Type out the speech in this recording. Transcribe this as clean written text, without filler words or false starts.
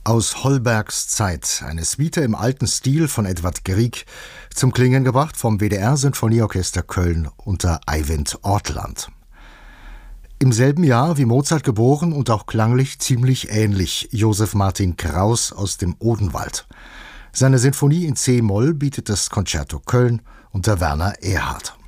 Aus Holbergs Zeit, eine Suite im alten Stil von Edvard Grieg, zum Klingen gebracht vom WDR-Sinfonieorchester Köln unter Eivind Ortland. Im selben Jahr wie Mozart geboren und auch klanglich ziemlich ähnlich, Josef Martin Kraus aus dem Odenwald. Seine Sinfonie in C-Moll bietet das Concerto Köln unter Werner Erhard.